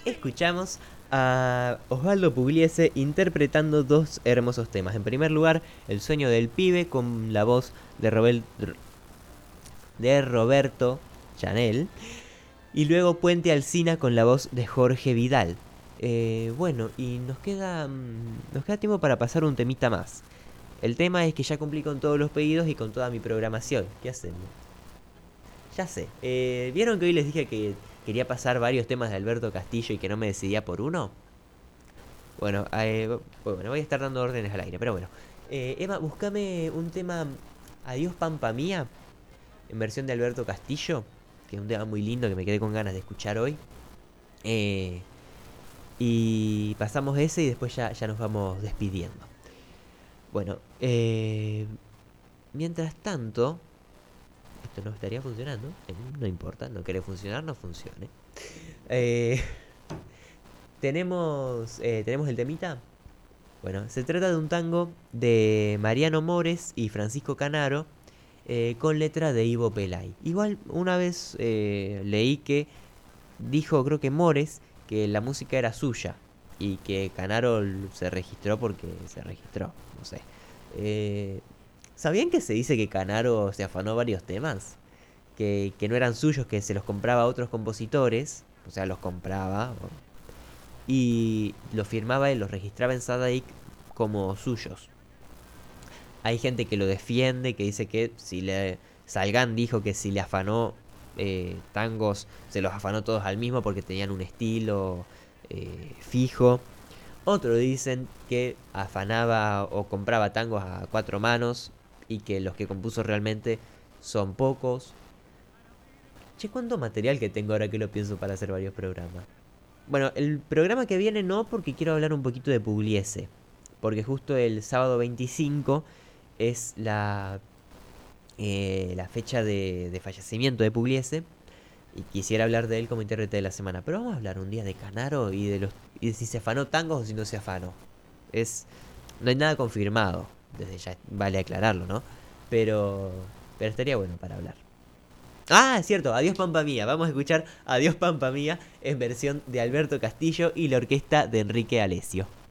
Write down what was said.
escuchamos a Osvaldo Pugliese interpretando dos hermosos temas. En primer lugar, El sueño del pibe con la voz de Roberto Chanel. Y luego Puente Alsina con la voz de Jorge Vidal. Bueno, y nos queda tiempo para pasar un temita más. El tema es que ya cumplí con todos los pedidos y con toda mi programación. ¿Qué hacemos? Ya sé. ¿Vieron que hoy les dije que quería pasar varios temas de Alberto Castillo y que no me decidía por uno? Bueno, voy a estar dando órdenes al aire, pero bueno. Emma, buscame un tema Adiós Pampa Mía, en versión de Alberto Castillo, que es un tema muy lindo que me quedé con ganas de escuchar hoy. Eh, y pasamos ese y después ya nos vamos despidiendo. Bueno, mientras tanto, esto no estaría funcionando. No importa, no quiere funcionar, no funcione. Eh, tenemos el temita. Bueno, se trata de un tango de Mariano Mores y Francisco Canaro, con letra de Ivo Pelay. Igual una vez leí que dijo, creo que Mores, que la música era suya y que Canaro se registró porque se registró, no sé. Eh, ¿Sabían que se dice que Canaro se afanó varios temas? Que no eran suyos, que se los compraba a otros compositores, o sea, los compraba y los firmaba y los registraba en Sadaic como suyos. Hay gente que lo defiende, que dice que si le... Salgan dijo que si le afanó tangos, se los afanó todos al mismo porque tenían un estilo fijo. Otros dicen que afanaba o compraba tangos a cuatro manos y que los que compuso realmente son pocos. Che, cuánto material que tengo ahora que lo pienso para hacer varios programas. Bueno, el programa que viene no, porque quiero hablar un poquito de Pugliese. Porque justo el sábado 25 es la fecha de fallecimiento de Pugliese. Y quisiera hablar de él como intérprete de la semana. Pero vamos a hablar un día de Canaro y de si se afanó tangos o si no se afanó. Es, no hay nada confirmado. Desde ya vale aclararlo, ¿no? Pero, pero estaría bueno para hablar. Ah, es cierto, Adiós Pampa Mía. Vamos a escuchar Adiós Pampa Mía en versión de Alberto Castillo y la orquesta de Enrique Alessio.